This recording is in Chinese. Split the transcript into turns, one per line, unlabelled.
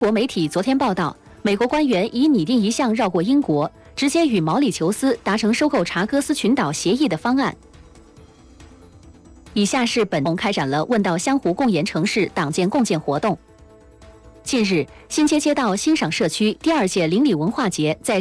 国媒体昨天报道，美国官员已拟定一项绕过英国，直接与毛里求斯达成收购查戈斯群岛协议的方案。以下是本台开展了问道湘湖共研城市党建共建活动。近日，新街街道欣赏社区第2届邻里文化节在